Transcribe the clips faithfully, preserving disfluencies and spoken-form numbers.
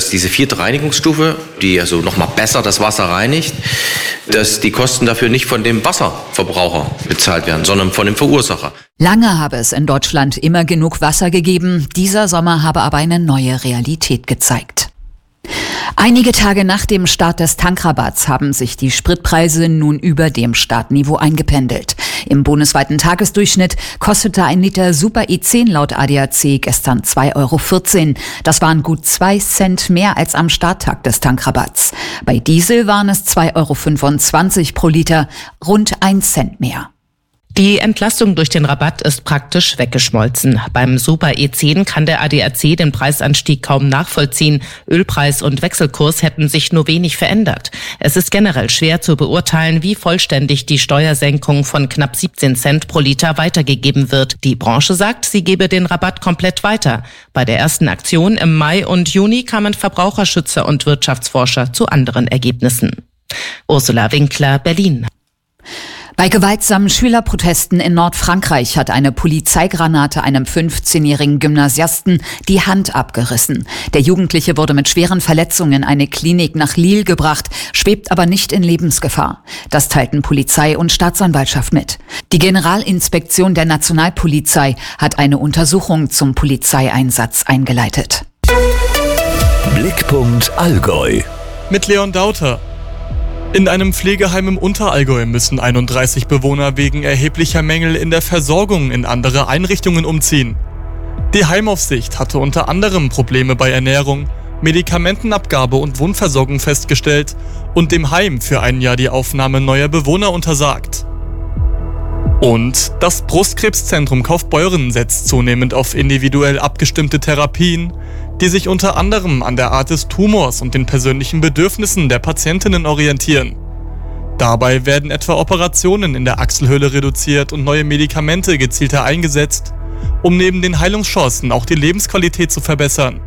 dass diese vierte Reinigungsstufe, die also nochmal besser das Wasser reinigt, dass die Kosten dafür nicht von dem Wasserverbraucher bezahlt werden, sondern von dem Verursacher. Lange habe es in Deutschland immer genug Wasser gegeben. Dieser Sommer habe aber eine neue Realität gezeigt. Einige Tage nach dem Start des Tankrabatts haben sich die Spritpreise nun über dem Startniveau eingependelt. Im bundesweiten Tagesdurchschnitt kostete ein Liter Super E zehn laut A D A C gestern zwei Euro vierzehn. Das waren gut zwei Cent mehr als am Starttag des Tankrabatts. Bei Diesel waren es zwei Euro fünfundzwanzig pro Liter, rund ein Cent mehr. Die Entlastung durch den Rabatt ist praktisch weggeschmolzen. Beim Super E zehn kann der A D A C den Preisanstieg kaum nachvollziehen. Ölpreis und Wechselkurs hätten sich nur wenig verändert. Es ist generell schwer zu beurteilen, wie vollständig die Steuersenkung von knapp siebzehn Cent pro Liter weitergegeben wird. Die Branche sagt, sie gebe den Rabatt komplett weiter. Bei der ersten Aktion im Mai und Juni kamen Verbraucherschützer und Wirtschaftsforscher zu anderen Ergebnissen. Ursula Winkler, Berlin. Bei gewaltsamen Schülerprotesten in Nordfrankreich hat eine Polizeigranate einem fünfzehnjährigen Gymnasiasten die Hand abgerissen. Der Jugendliche wurde mit schweren Verletzungen in eine Klinik nach Lille gebracht, schwebt aber nicht in Lebensgefahr. Das teilten Polizei und Staatsanwaltschaft mit. Die Generalinspektion der Nationalpolizei hat eine Untersuchung zum Polizeieinsatz eingeleitet. Blickpunkt Allgäu. Mit Leon Dauter. In einem Pflegeheim im Unterallgäu müssen einunddreißig Bewohner wegen erheblicher Mängel in der Versorgung in andere Einrichtungen umziehen. Die Heimaufsicht hatte unter anderem Probleme bei Ernährung, Medikamentenabgabe und Wohnversorgung festgestellt und dem Heim für ein Jahr die Aufnahme neuer Bewohner untersagt. Und das Brustkrebszentrum Kaufbeuren setzt zunehmend auf individuell abgestimmte Therapien, die sich unter anderem an der Art des Tumors und den persönlichen Bedürfnissen der Patientinnen orientieren. Dabei werden etwa Operationen in der Achselhöhle reduziert und neue Medikamente gezielter eingesetzt, um neben den Heilungschancen auch die Lebensqualität zu verbessern.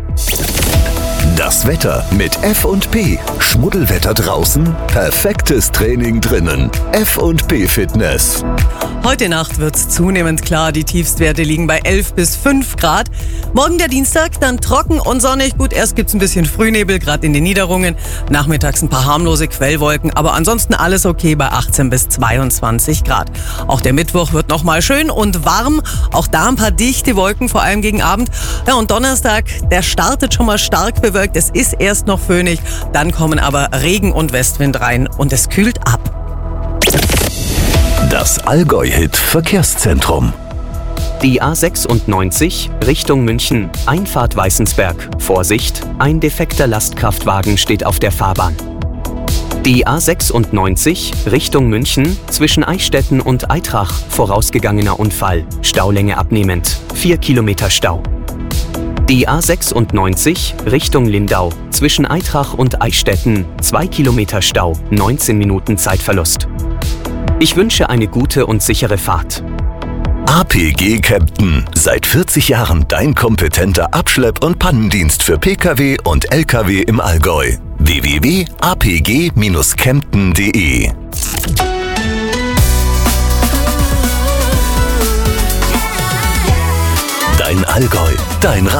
Das Wetter mit F und P. Schmuddelwetter draußen, perfektes Training drinnen. F und P Fitness. Heute Nacht wird's zunehmend klar. Die Tiefstwerte liegen bei elf bis fünf Grad. Morgen der Dienstag, dann trocken und sonnig. Gut, erst gibt's ein bisschen Frühnebel, gerade in den Niederungen. Nachmittags ein paar harmlose Quellwolken, aber ansonsten alles okay bei achtzehn bis zweiundzwanzig Grad. Auch der Mittwoch wird nochmal schön und warm. Auch da ein paar dichte Wolken, vor allem gegen Abend. Ja, und Donnerstag, der startet schon mal stark bewölkt. Es ist erst noch föhnig, dann kommen aber Regen und Westwind rein und es kühlt ab. Das Allgäu-Hit Verkehrszentrum. Die A sechsundneunzig Richtung München, Einfahrt Weißensberg. Vorsicht, ein defekter Lastkraftwagen steht auf der Fahrbahn. Die A sechsundneunzig Richtung München, zwischen Eichstätten und Aitrach, vorausgegangener Unfall, Staulänge abnehmend, vier Kilometer Stau. Die A sechsundneunzig Richtung Lindau, zwischen Aitrach und Eichstätten, zwei Kilometer Stau, neunzehn Minuten Zeitverlust. Ich wünsche eine gute und sichere Fahrt. A P G Kempten. Seit vierzig Jahren dein kompetenter Abschlepp- und Pannendienst für Pkw und Lkw im Allgäu. w w w punkt a p g dash kempten punkt d e Dein Allgäu, dein Radio.